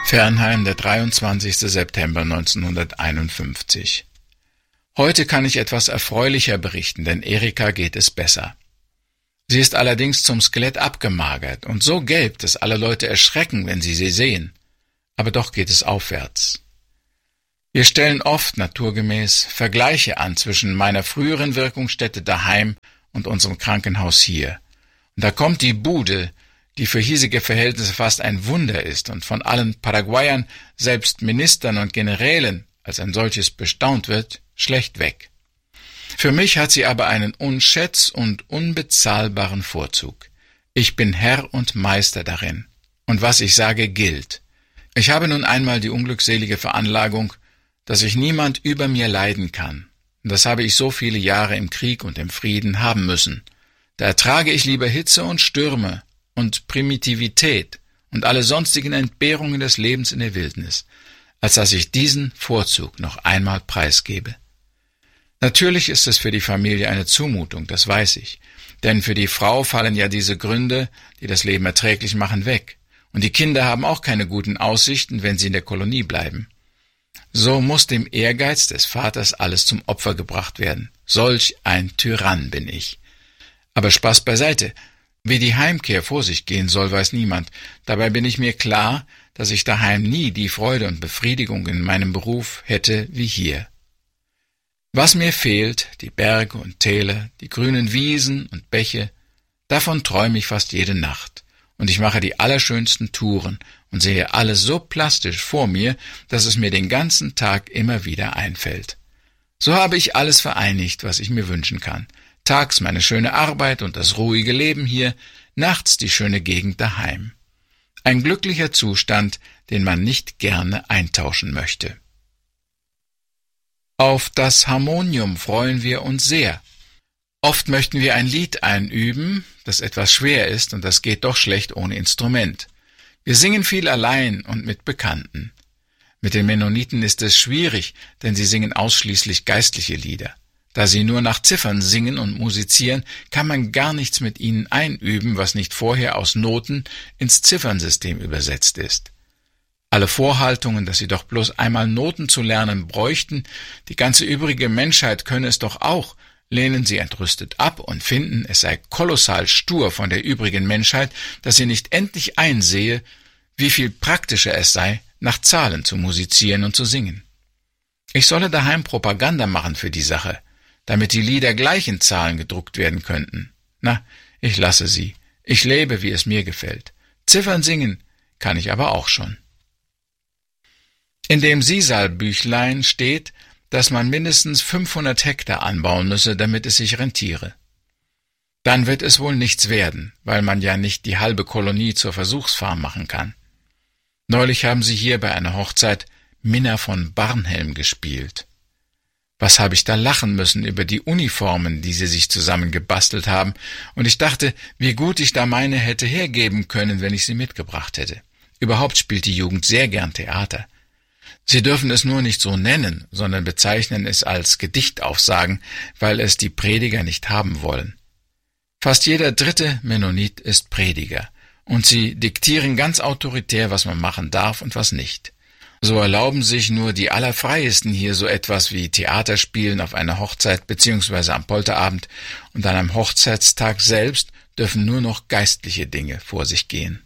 Fernheim, der 23. September 1951. Heute kann ich etwas erfreulicher berichten, denn Erika geht es besser. Sie ist allerdings zum Skelett abgemagert und so gelb, dass alle Leute erschrecken, wenn sie sehen. Aber doch geht es aufwärts. Wir stellen oft, naturgemäß, Vergleiche an zwischen meiner früheren Wirkungsstätte daheim und unserem Krankenhaus hier. Und da kommt die Bude, die für hiesige Verhältnisse fast ein Wunder ist und von allen Paraguayern, selbst Ministern und Generälen, als ein solches bestaunt wird, schlecht weg. Für mich hat sie aber einen unschätz- und unbezahlbaren Vorzug. Ich bin Herr und Meister darin. Und was ich sage, gilt. Ich habe nun einmal die unglückselige Veranlagung, dass ich niemand über mir leiden kann. Und das habe ich so viele Jahre im Krieg und im Frieden haben müssen. Da ertrage ich lieber Hitze und Stürme und Primitivität und alle sonstigen Entbehrungen des Lebens in der Wildnis, als dass ich diesen Vorzug noch einmal preisgebe. Natürlich ist es für die Familie eine Zumutung, das weiß ich, denn für die Frau fallen ja diese Gründe, die das Leben erträglich machen, weg, und die Kinder haben auch keine guten Aussichten, wenn sie in der Kolonie bleiben. So muss dem Ehrgeiz des Vaters alles zum Opfer gebracht werden. Solch ein Tyrann bin ich. Aber Spaß beiseite. Wie die Heimkehr vor sich gehen soll, weiß niemand. Dabei bin ich mir klar, dass ich daheim nie die Freude und Befriedigung in meinem Beruf hätte wie hier. Was mir fehlt, die Berge und Täler, die grünen Wiesen und Bäche, davon träume ich fast jede Nacht. Und ich mache die allerschönsten Touren und sehe alles so plastisch vor mir, dass es mir den ganzen Tag immer wieder einfällt. So habe ich alles vereinigt, was ich mir wünschen kann. Tags meine schöne Arbeit und das ruhige Leben hier, nachts die schöne Gegend daheim. Ein glücklicher Zustand, den man nicht gerne eintauschen möchte. Auf das Harmonium freuen wir uns sehr. Oft möchten wir ein Lied einüben, das etwas schwer ist, und das geht doch schlecht ohne Instrument. Wir singen viel allein und mit Bekannten. Mit den Mennoniten ist es schwierig, denn sie singen ausschließlich geistliche Lieder. Da sie nur nach Ziffern singen und musizieren, kann man gar nichts mit ihnen einüben, was nicht vorher aus Noten ins Ziffernsystem übersetzt ist. Alle Vorhaltungen, dass sie doch bloß einmal Noten zu lernen bräuchten, die ganze übrige Menschheit könne es doch auch, lehnen sie entrüstet ab und finden, es sei kolossal stur von der übrigen Menschheit, dass sie nicht endlich einsehe, wie viel praktischer es sei, nach Zahlen zu musizieren und zu singen. Ich solle daheim Propaganda machen für die Sache, damit die Lieder gleich in Zahlen gedruckt werden könnten. Na, ich lasse sie. Ich lebe, wie es mir gefällt. Ziffern singen kann ich aber auch schon. In dem Sisal-Büchlein steht, dass man mindestens 500 Hektar anbauen müsse, damit es sich rentiere. Dann wird es wohl nichts werden, weil man ja nicht die halbe Kolonie zur Versuchsfarm machen kann. Neulich haben sie hier bei einer Hochzeit Minna von Barnhelm gespielt. Was habe ich da lachen müssen über die Uniformen, die sie sich zusammengebastelt haben, und ich dachte, wie gut ich da meine hätte hergeben können, wenn ich sie mitgebracht hätte. Überhaupt spielt die Jugend sehr gern Theater. Sie dürfen es nur nicht so nennen, sondern bezeichnen es als Gedichtaufsagen, weil es die Prediger nicht haben wollen. Fast jeder dritte Mennonit ist Prediger, und sie diktieren ganz autoritär, was man machen darf und was nicht. So erlauben sich nur die Allerfreiesten hier so etwas wie Theaterspielen auf einer Hochzeit bzw. am Polterabend, und an einem Hochzeitstag selbst dürfen nur noch geistliche Dinge vor sich gehen.